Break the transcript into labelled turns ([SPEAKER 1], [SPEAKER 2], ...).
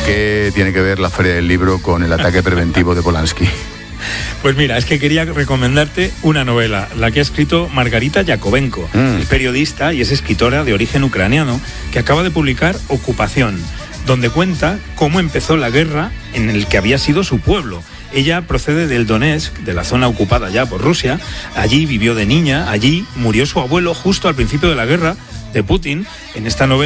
[SPEAKER 1] qué tiene que ver la Feria del Libro con el ataque preventivo de Polanski?
[SPEAKER 2] Pues mira, es que quería recomendarte una novela, la que ha escrito Margarita Yakovenko, es periodista y es escritora de origen ucraniano, que acaba de publicar Ocupación, donde cuenta cómo empezó la guerra en el que había sido su pueblo. Ella procede del Donetsk, de la zona ocupada ya por Rusia. Allí vivió de niña, allí murió su abuelo justo al principio de la guerra de Putin. En esta novela